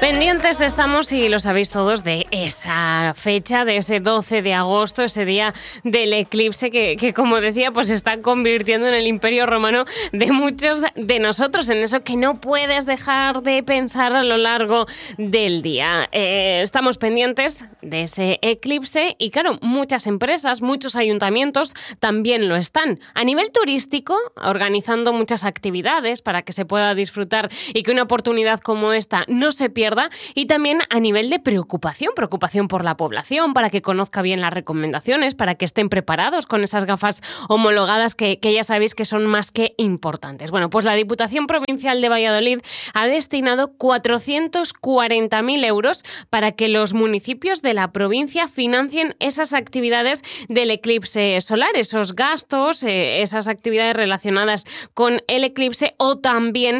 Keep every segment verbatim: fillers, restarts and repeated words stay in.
Pendientes estamos, y lo sabéis todos, de esa fecha, de ese doce de agosto, ese día del eclipse que, que como decía, pues se está convirtiendo en el Imperio Romano de muchos de nosotros, en eso que no puedes dejar de pensar a lo largo del día. Eh, estamos pendientes de ese eclipse y, claro, muchas empresas, muchos ayuntamientos también lo están. A nivel turístico, organizando muchas actividades para que se pueda disfrutar y que una oportunidad como esta no se pierda. Y también a nivel de preocupación, preocupación por la población, para que conozca bien las recomendaciones, para que estén preparados con esas gafas homologadas que, que ya sabéis que son más que importantes. Bueno, pues la Diputación Provincial de Valladolid ha destinado cuatrocientos cuarenta mil euros para que los municipios de la provincia financien esas actividades del eclipse solar, esos gastos, eh, esas actividades relacionadas con el eclipse, o también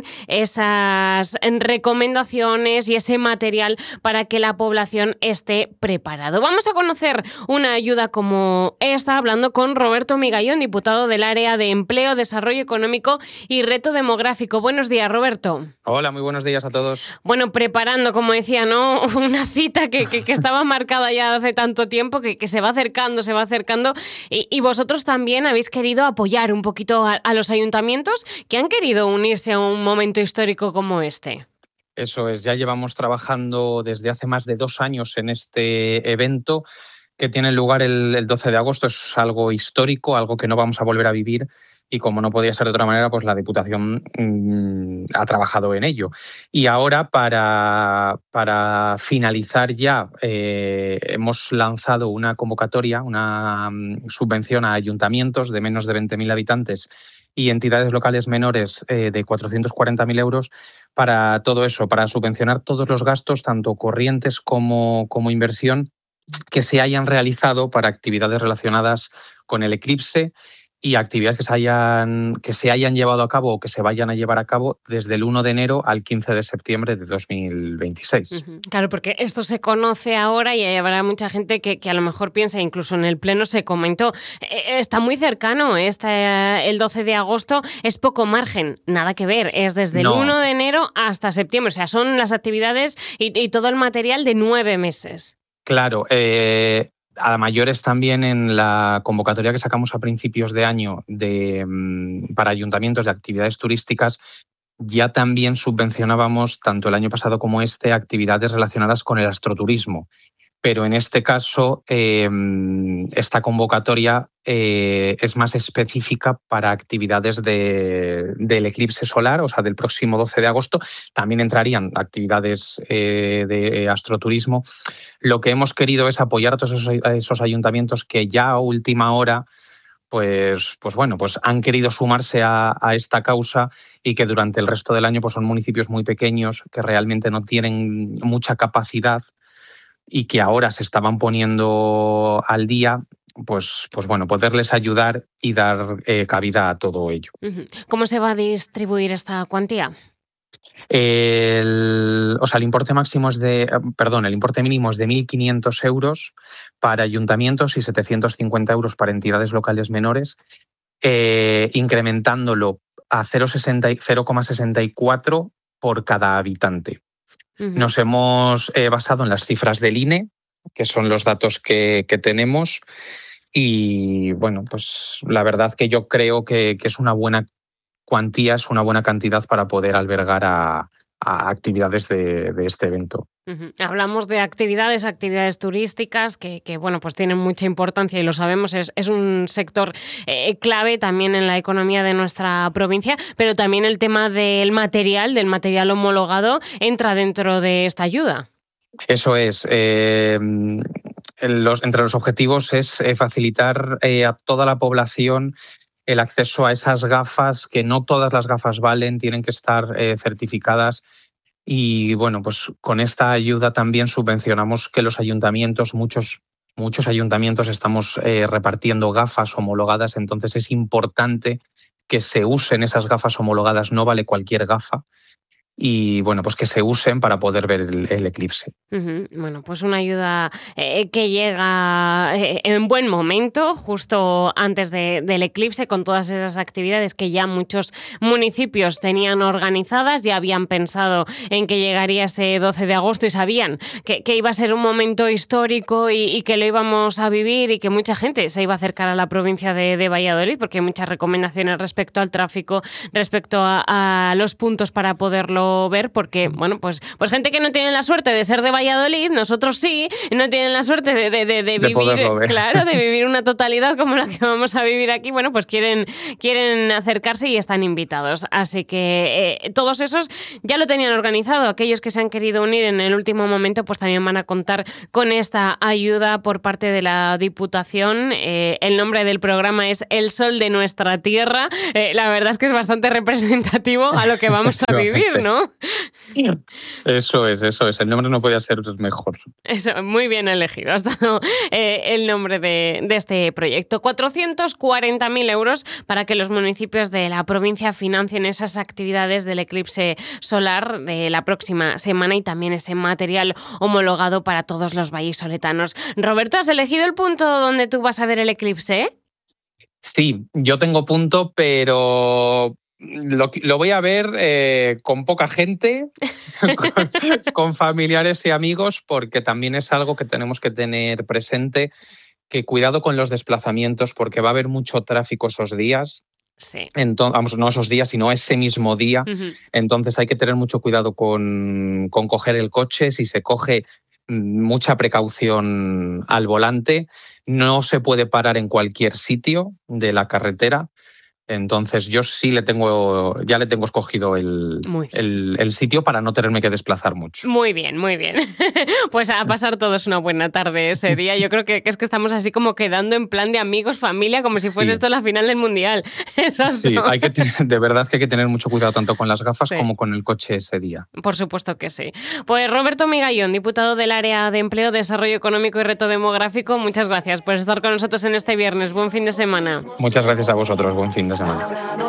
esas recomendaciones y ese material para que la población esté preparado. Vamos a conocer una ayuda como esta hablando con Roberto Migallón, diputado del área de Empleo, Desarrollo Económico y Reto Demográfico. Buenos días, Roberto. Hola, muy buenos días a todos. Bueno, preparando, como decía, ¿no?, una cita que, que, que estaba marcada ya hace tanto tiempo, que, que se va acercando, se va acercando, y, y vosotros también habéis querido apoyar un poquito a, a los ayuntamientos que han querido unirse a un momento histórico como este. Eso es, ya llevamos trabajando desde hace más de dos años en este evento que tiene lugar el, el doce de agosto. Es algo histórico, algo que no vamos a volver a vivir, y como no podía ser de otra manera, pues la Diputación mmm, ha trabajado en ello. Y ahora, para, para finalizar ya, eh, hemos lanzado una convocatoria, una um, subvención a ayuntamientos de menos de veinte mil habitantes y entidades locales menores eh, de cuatrocientos cuarenta mil euros para todo eso, para subvencionar todos los gastos, tanto corrientes como, como inversión, que se hayan realizado para actividades relacionadas con el eclipse y actividades que se hayan, que se hayan llevado a cabo o que se vayan a llevar a cabo desde el uno de enero al quince de septiembre de dos mil veintiséis. Uh-huh. Claro, porque esto se conoce ahora y habrá mucha gente que, que a lo mejor piensa, incluso en el pleno se comentó, eh, está muy cercano, está, el doce de agosto, es poco margen, nada que ver, es desde no. el uno de enero hasta septiembre, o sea, son las actividades y, y todo el material de nueve meses. Claro, eh... a mayores también en la convocatoria que sacamos a principios de año de, para ayuntamientos de actividades turísticas, ya también subvencionábamos, tanto el año pasado como este, actividades relacionadas con el astroturismo. Pero en este caso, eh, esta convocatoria eh, es más específica para actividades de, del eclipse solar, o sea, del próximo doce de agosto. También entrarían actividades eh, de astroturismo. Lo que hemos querido es apoyar a todos esos, a esos ayuntamientos que ya a última hora pues, pues bueno, pues han querido sumarse a, a esta causa, y que durante el resto del año pues son municipios muy pequeños que realmente no tienen mucha capacidad y que ahora se estaban poniendo al día, pues, pues bueno, poderles ayudar y dar eh, cabida a todo ello. ¿Cómo se va a distribuir esta cuantía? El, o sea, el importe máximo es de, perdón, el importe mínimo es de mil quinientos euros para ayuntamientos y setecientos cincuenta euros para entidades locales menores, eh, incrementándolo a cero coma sesenta y cuatro por cada habitante. Uh-huh. Nos hemos eh, basado en las cifras del I N E, que son los datos que, que tenemos, y bueno, pues la verdad que yo creo que, que es una buena cuantía, es una buena cantidad para poder albergar a, a actividades de, de este evento. Uh-huh. Hablamos de actividades, actividades turísticas que, que bueno, pues tienen mucha importancia y lo sabemos, es, es un sector eh, clave también en la economía de nuestra provincia, pero también el tema del material, del material homologado, entra dentro de esta ayuda. Eso es. Eh, los, entre los objetivos es eh, facilitar eh, a toda la población el acceso a esas gafas, que no todas las gafas valen, tienen que estar eh, certificadas. Y bueno, pues con esta ayuda también subvencionamos que los ayuntamientos, muchos, muchos ayuntamientos estamos eh, repartiendo gafas homologadas, entonces es importante que se usen esas gafas homologadas, no vale cualquier gafa. y bueno, pues que se usen para poder ver el, el eclipse. Uh-huh. Bueno, pues una ayuda eh, que llega eh, en buen momento, justo antes de, del eclipse, con todas esas actividades que ya muchos municipios tenían organizadas, ya habían pensado en que llegaría ese doce de agosto y sabían que, que iba a ser un momento histórico y, y que lo íbamos a vivir y que mucha gente se iba a acercar a la provincia de, de Valladolid, porque hay muchas recomendaciones respecto al tráfico, respecto a, a los puntos para poderlo ver, porque, bueno, pues, pues gente que no tiene la suerte de ser de Valladolid, nosotros sí, no tienen la suerte de, de, de, de vivir, claro, de vivir una totalidad como la que vamos a vivir aquí, bueno, pues quieren, quieren acercarse y están invitados. Así que eh, todos esos ya lo tenían organizado. Aquellos que se han querido unir en el último momento, pues también van a contar con esta ayuda por parte de la Diputación. Eh, el nombre del programa es El Sol de Nuestra Tierra. Eh, la verdad es que es bastante representativo a lo que vamos a vivir, ¿no? Eso es, eso es. El nombre no podía ser mejor. Eso, muy bien elegido. Ha estado eh, el nombre de, de este proyecto. cuatrocientos cuarenta mil euros para que los municipios de la provincia financien esas actividades del eclipse solar de la próxima semana y también ese material homologado para todos los vallisoletanos. Roberto, ¿has elegido el punto donde tú vas a ver el eclipse? Sí, yo tengo punto, pero Lo, lo voy a ver eh, con poca gente, con, con familiares y amigos, porque también es algo que tenemos que tener presente, que cuidado con los desplazamientos, porque va a haber mucho tráfico esos días. Sí. Entonces, vamos, no esos días, sino ese mismo día. Uh-huh. Entonces hay que tener mucho cuidado con, con coger el coche. Si se coge, mucha precaución al volante. No se puede parar en cualquier sitio de la carretera. Entonces yo sí le tengo, ya le tengo escogido el, el, el sitio para no tenerme que desplazar mucho. Muy bien, muy bien. Pues a pasar todos una buena tarde ese día. Yo creo que, que es que estamos así como quedando en plan de amigos, familia, como si fuese sí. esto la final del Mundial. Exacto. Sí, hay que tener, de verdad que hay que tener mucho cuidado tanto con las gafas sí. como con el coche ese día. Por supuesto que sí. Pues Roberto Migallón, diputado del Área de Empleo, Desarrollo Económico y Reto Demográfico, muchas gracias por estar con nosotros en este viernes. Buen fin de semana. Muchas gracias a vosotros. Buen fin de semana.